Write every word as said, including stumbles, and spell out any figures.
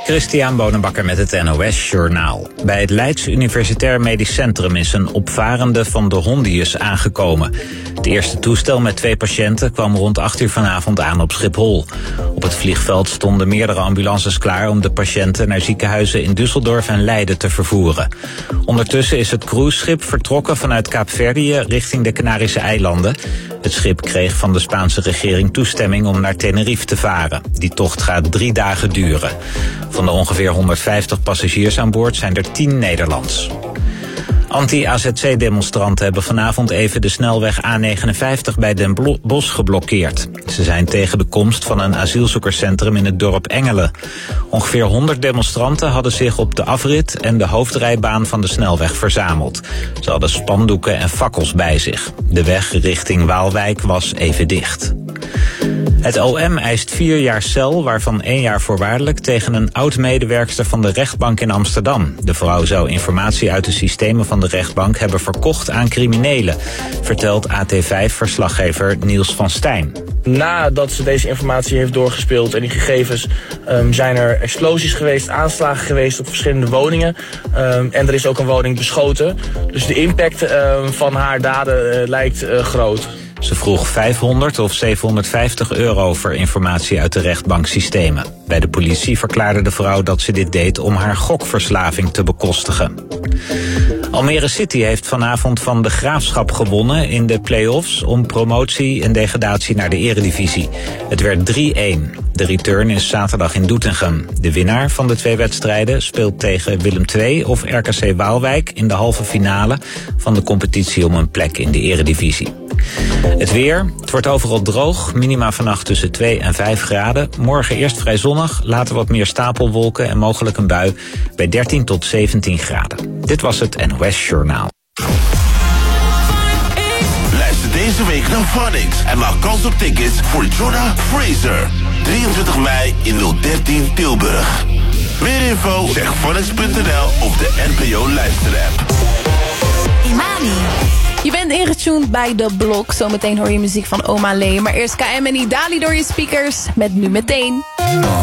Christian Bonenbakker met het N O S Journaal. Bij het Leids Universitair Medisch Centrum is een opvarende van de Hondius aangekomen. Het eerste toestel met twee patiënten kwam rond acht uur vanavond aan op Schiphol. Op het vliegveld stonden meerdere ambulances klaar om de patiënten naar ziekenhuizen in Düsseldorf en Leiden te vervoeren. Ondertussen is het cruiseschip vertrokken vanuit Kaapverdië richting de Canarische eilanden. Het schip kreeg van de Spaanse regering toestemming om naar Tenerife te varen. Die tocht gaat drie dagen duren. Van de ongeveer honderdvijftig passagiers aan boord zijn er tien Nederlands. Anti-A Z C-demonstranten hebben vanavond even de snelweg A negenenvijftig bij Den Bosch geblokkeerd. Ze zijn tegen de komst van een asielzoekerscentrum in het dorp Engelen. Ongeveer honderd demonstranten hadden zich op de afrit en de hoofdrijbaan van de snelweg verzameld. Ze hadden spandoeken en fakkels bij zich. De weg richting Waalwijk was even dicht. Het O M eist vier jaar cel, waarvan één jaar voorwaardelijk, tegen een oud-medewerkster van de rechtbank in Amsterdam. De vrouw zou informatie uit de systemen van de rechtbank hebben verkocht aan criminelen, vertelt A T vijf-verslaggever Niels van Stijn. Nadat ze deze informatie heeft doorgespeeld en die gegevens um, zijn er explosies geweest, aanslagen geweest op verschillende woningen. Um, en er is ook een woning beschoten. Dus de impact um, van haar daden uh, lijkt uh, groot. Ze vroeg vijfhonderd of zevenhonderdvijftig euro voor informatie uit de rechtbanksystemen. Bij de politie verklaarde de vrouw dat ze dit deed om haar gokverslaving te bekostigen. Almere City heeft vanavond van de Graafschap gewonnen in de play-offs om promotie en degradatie naar de eredivisie. Het werd drie-een. De return is zaterdag in Doetinchem. De winnaar van de twee wedstrijden speelt tegen Willem twee of R K C Waalwijk in de halve finale van de competitie om een plek in de eredivisie. Het weer. Het wordt overal droog. Minima vannacht tussen twee en vijf graden. Morgen eerst vrij zonnig, later wat meer stapelwolken en mogelijk een bui bij dertien tot zeventien graden. Dit was het N O S Journaal. Luister deze week naar Phonics en maak kans op tickets voor Jonna Fraser. drieëntwintig mei in nul dertien Tilburg. Meer info zeg phonics punt n l of de N P O luisterapp. Imani. Je bent ingetuned bij De Blok. Zometeen hoor je muziek van Oma Lee. Maar eerst K M en Idali door je speakers met Nu Meteen.